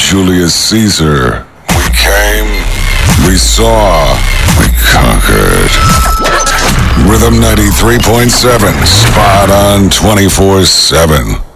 Julius Caesar. We came, we saw, we conquered. Rhythm 93.7, spot on 24/7.